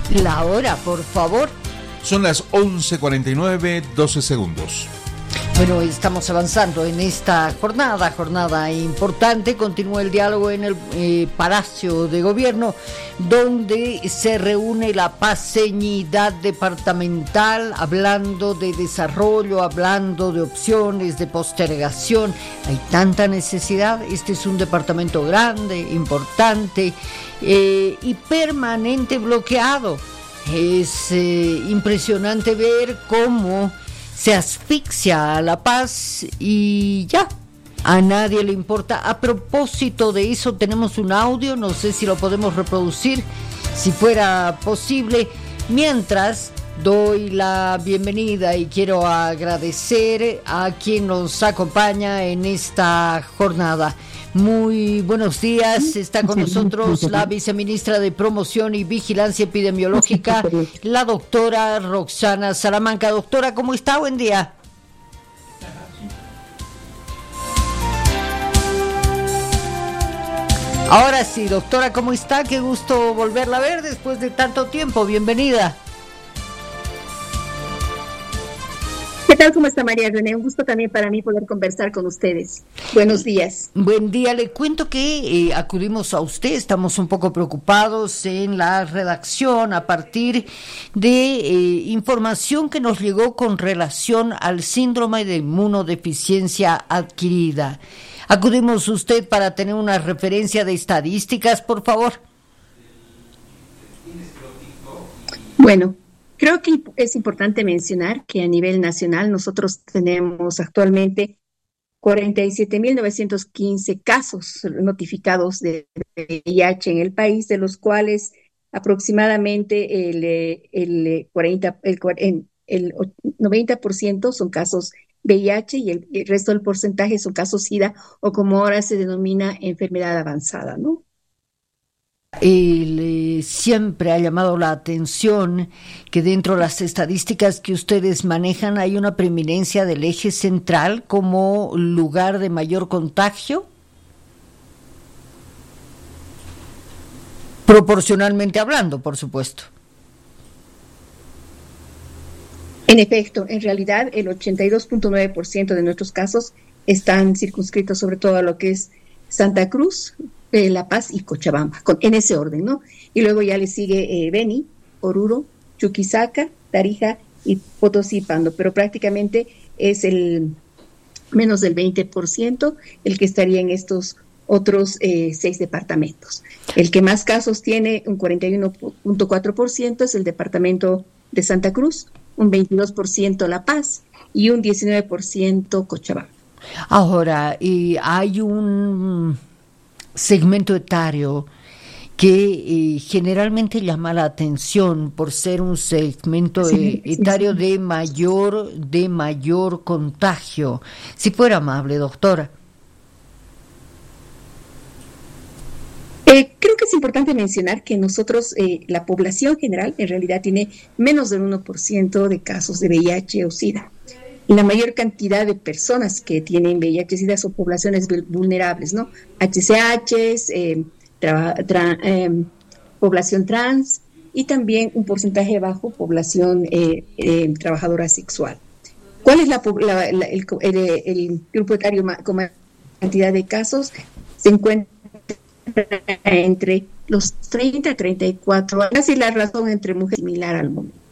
La hora, por favor. Son las 11:49, 12 segundos. Bueno, estamos avanzando en esta jornada importante. Continúa el diálogo en el Palacio de Gobierno, donde se reúne la paceñidad departamental, hablando de desarrollo, hablando de opciones, de postergación. Hay tanta necesidad. Este es un departamento grande, importante y permanente bloqueado. Es impresionante ver cómo se asfixia a La Paz y ya, a nadie le importa. A propósito de eso, tenemos un audio, no sé si lo podemos reproducir, si fuera posible. Mientras, doy la bienvenida y quiero agradecer a quien nos acompaña en esta jornada. Muy buenos días, está con nosotros la viceministra de Promoción y Vigilancia Epidemiológica, la doctora Roxana Salamanca. Doctora, ¿cómo está? Buen día. Ahora sí, doctora, ¿cómo está? Qué gusto volverla a ver después de tanto tiempo. Bienvenida. ¿Qué tal? ¿Cómo está María René? Un gusto también para mí poder conversar con ustedes. Buenos días. Buen día. Le cuento que acudimos a usted. Estamos un poco preocupados en la redacción a partir de información que nos llegó con relación al síndrome de inmunodeficiencia adquirida. Acudimos a usted para tener una referencia de estadísticas, por favor. Bueno, creo que es importante mencionar que a nivel nacional nosotros tenemos actualmente 47.915 casos notificados de VIH en el país, de los cuales aproximadamente el 90% son casos VIH y el resto del porcentaje son casos SIDA o como ahora se denomina enfermedad avanzada, ¿no? Siempre ha llamado la atención que dentro de las estadísticas que ustedes manejan hay una preeminencia del eje central como lugar de mayor contagio, proporcionalmente hablando, por supuesto. En efecto, en realidad el 82.9% de nuestros casos están circunscritos sobre todo a lo que es Santa Cruz, La Paz y Cochabamba, en ese orden, ¿no? Y luego ya le sigue Beni, Oruro, Chuquisaca, Tarija y Potosí, Pando, pero prácticamente es el menos del 20% el que estaría en estos otros 6 departamentos. El que más casos tiene, un 41.4%, es el departamento de Santa Cruz, un 22% La Paz y un 19% Cochabamba. Ahora, hay un segmento etario que generalmente llama la atención por ser un segmento etario de mayor contagio. Si fuera amable, doctora. Creo que es importante mencionar que nosotros, la población general, en realidad tiene menos del 1% de casos de VIH o SIDA. Y la mayor cantidad de personas que tienen VIH y SIDA son poblaciones vulnerables, ¿no? HCHs, población trans y también un porcentaje bajo población trabajadora sexual. ¿Cuál es el grupo etario con más cantidad de casos? Se encuentra entre los 30 a 34 años y la razón entre mujeres similar al momento.